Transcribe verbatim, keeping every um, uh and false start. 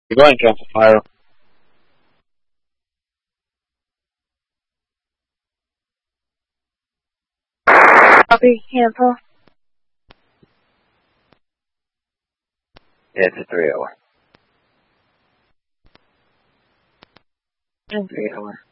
going to amplifier. Copy, cancel. Yeah, it's a three hour. And three hour.